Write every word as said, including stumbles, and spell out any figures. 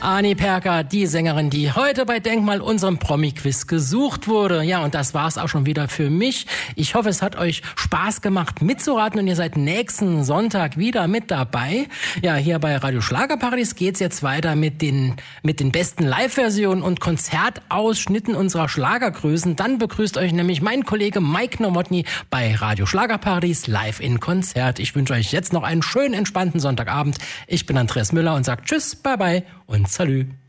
Ani Perka, die Sängerin, die heute bei Denkmal unserem Promi-Quiz gesucht wurde. Ja, und das war's auch schon wieder für mich. Ich hoffe, es hat euch Spaß gemacht mitzuraten und ihr seid nächsten Sonntag wieder mit dabei. Ja, hier bei Radio Schlagerparadies geht's jetzt weiter mit den, mit den besten Live-Versionen und Konzertausschnitten unserer Schlagergrößen. Dann begrüßt euch nämlich mein Kollege Mike Nowotny bei Radio Schlagerparadies live in Konzert. Ich wünsche euch jetzt noch einen schönen, entspannten Sonntagabend. Ich bin Andreas Müller und sage Tschüss, bye bye und Salü.